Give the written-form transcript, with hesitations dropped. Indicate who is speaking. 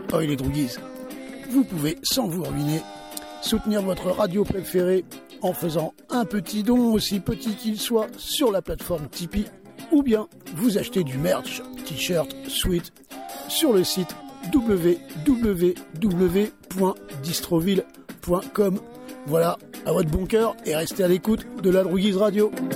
Speaker 1: Oh, les droguises. Vous pouvez, sans vous ruiner, soutenir votre radio préférée en faisant un petit don, aussi petit qu'il soit, sur la plateforme Tipeee, ou bien vous achetez du merch, t-shirt, sweat, sur le site www.distroville.com. Voilà, à votre bon cœur et restez à l'écoute de la Droguise Radio.